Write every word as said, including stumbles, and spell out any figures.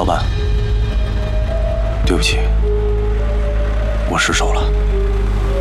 老板，对不起，我失手了。